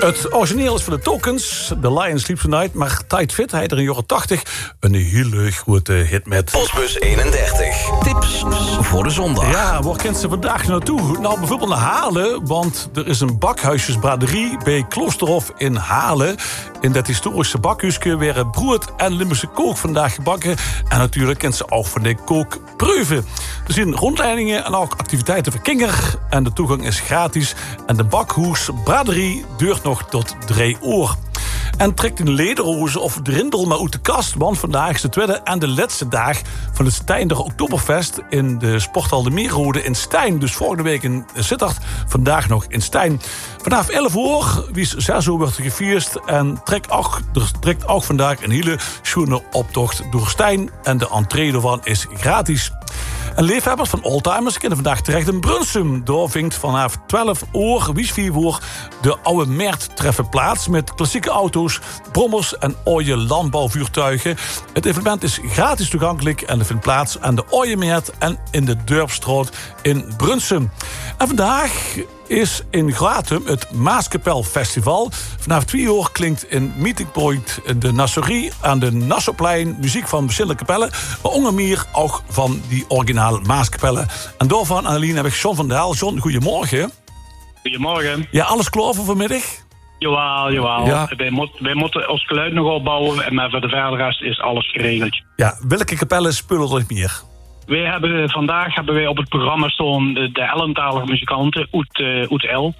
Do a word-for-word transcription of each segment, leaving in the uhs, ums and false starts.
Het origineel is van de Tokens, The Lion Sleeps Tonight, maar Tight Fit, hij had er in de jaren tachtig een hele grote hit met. Postbus eenendertig. Tips voor de zondag. Ja, waar kent ze vandaag naartoe? Nou, bijvoorbeeld naar Halen, want er is een bakhuisjesbraderie bij Kloosterhof in Halen. In dat historische bakhuisje werden brood en Limburgse kook vandaag gebakken. En natuurlijk kent ze ook van de kookproeven. Er zijn rondleidingen en ook activiteiten voor kinderen. En de toegang is gratis. En de bakhoesbraderie duurt nog tot drie uur. En trekt een lederhoze of drindel maar uit de kast. Want vandaag is de tweede en de laatste dag van het Steiner Oktoberfest in de Sporthal de Meerrode in Stein. Dus volgende week in Sittard, vandaag nog in Stein. Vanaf elf uur, wie zes uur wordt er gevierd. En trekt ook, er trekt ook vandaag een hele schoene optocht door Stein. En de entree ervan is gratis. En liefhebbers van oldtimers kunnen vandaag terecht in Brunsum. Daar vindt vanaf twaalf uur, wie vier uur, de oude Mert treffen plaats met klassieke auto's, brommers en oude landbouwvoertuigen. Het evenement is gratis toegankelijk en het vindt plaats aan de oude Mert en in de Dorpsstraat in Brunsum. En vandaag is in Gratum het Maaskapel Festival. Vanaf twee uur klinkt in Meeting Point de Nasserie aan de Nassauplein muziek van verschillende kapellen, maar onder meer ook van die originale Maaskapellen. En daarvan, Annelien, heb ik John van der Haal. John, goedemorgen. Goedemorgen. Ja, alles klaar voor vanmiddag? Jawel, jawel. Ja. Wij, moet, wij moeten ons geluid nog opbouwen, maar voor de verder rest is alles geregeld. Ja, welke kapellen spelen er nog meer? Wij hebben, vandaag hebben wij op het programma staan de, de Ellentalige muzikanten uit, uh, uit El.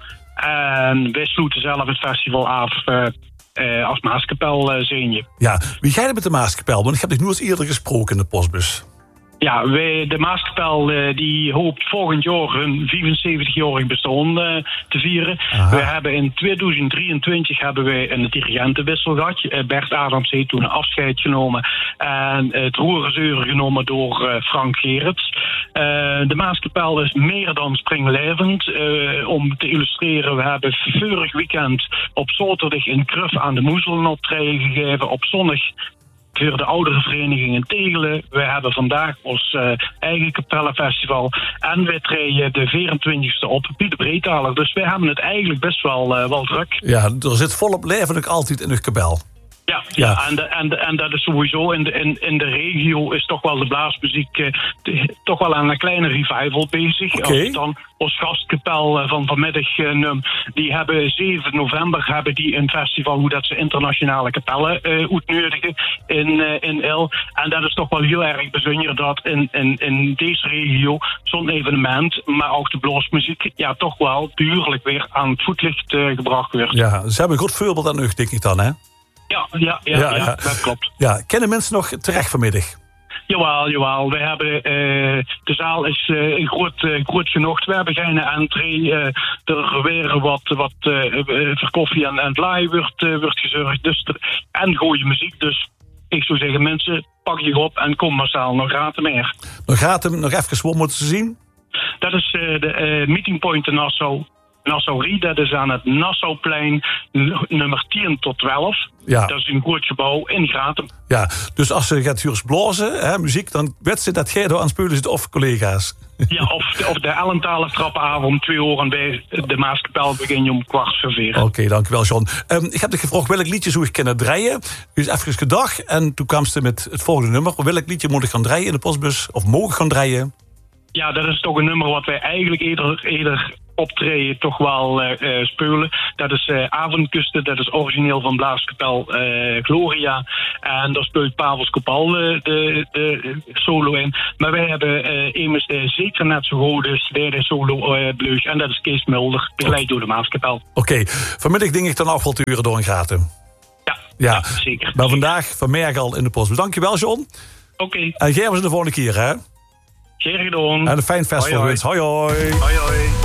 En wij sluiten zelf het festival af uh, uh, als Maaskapel uh, zenje. Ja, wie jij met de Maaskapel? Want ik heb dit nu eens eerder gesproken in de postbus. Ja, wij, de Maaskapel uh, die hoopt volgend jaar hun vierenzeventig-jarig bestaan uh, te vieren. Aha. We hebben in tweeduizend drieëntwintig hebben wij een dirigentenwissel gehad. Uh, Bert Adams heeft toen een afscheid genomen. En uh, het roer is overgenomen door uh, Frank Gerrits. Uh, de Maaskapel is meer dan springlevend. Uh, om te illustreren, we hebben vorig weekend op zaterdag in Kruf aan de Moezel een optreden gegeven. Op zondag voor de oudere vereniging in Tegelen. We hebben vandaag ons uh, eigen kapellenfestival. En wij treden de vierentwintigste op Pieter Breedtaler. Dus wij hebben het eigenlijk best wel, uh, wel druk. Ja, er zit volop leven ook altijd in de kapel. Ja, ja. ja en, de, en, de, en dat is sowieso in de, in, in de regio is toch wel de blaasmuziek uh, de, toch wel aan een kleine revival bezig. Okay. Als dan ons gastkapel uh, van vanmiddag, uh, die hebben zeven november hebben die een festival hoe dat ze internationale kapellen uh, uitnodigen in, uh, in Il. En dat is toch wel heel erg bijzonder dat in, in, in deze regio zo'n evenement, maar ook de blaasmuziek, ja toch wel duurlijk weer aan het voetlicht uh, gebracht wordt. Ja, ze hebben een goed voorbeeld aan u, denk ik dan, hè? Ja, ja, ja, ja, ja, dat klopt. Ja, kennen mensen nog terecht vanmiddag? Jawel, jawel. We hebben, uh, de zaal is uh, groot, uh, groot genoeg. We hebben geen entree. Uh, er weer wat, wat uh, voor koffie en, en vlaai wordt, uh, wordt gezorgd. Dus er, en goede muziek. Dus ik zou zeggen, mensen, pak je op en kom massaal. Nog gaat er meer. Nog gaat hem nog even wat moeten ze zien? Dat is uh, de uh, Meeting Point in Nassau. Nassau-Rie, dat is aan het Nassauplein n- nummer tien tot twaalf. Ja. Dat is een groot gebouw in Gratum. Ja, dus als ze gaat huurs blazen, hè, muziek, dan weet ze dat jij er aan het spelen zit of collega's. Ja, of de, of de Ellentaler trappenavond, twee uur bij de Maaskapel begin je om kwart voor vier. Oké, okay, dankjewel John. Um, ik heb je gevraagd welk liedje zou ik kunnen draaien. U is even gedag en toen kwam ze met het volgende nummer. Welk liedje moet ik gaan draaien in de postbus? Of mogen gaan draaien? Ja, dat is toch een nummer wat wij eigenlijk eerder... eerder optreden toch wel uh, uh, spelen. Dat is uh, Avondkusten, dat is origineel van Blaaskapel uh, Gloria. En daar speelt Pavel Skopal uh, de, de solo in. Maar wij hebben uh, immers uh, zeker net zo goed dus de solo uh, bleus. En dat is Kees Mulder, begeleid door de Maaskapel. Oké, okay. Vanmiddag denk ik dan ook wel te uren door in Gratum. Ja, ja, ja, zeker. Maar vandaag van Mergal in de post. Dankjewel John. Oké. Okay. En geven ze de volgende keer, hè? Zeer gedaan. En een fijn festival. Hoi hoi. Hoi hoi. hoi, hoi.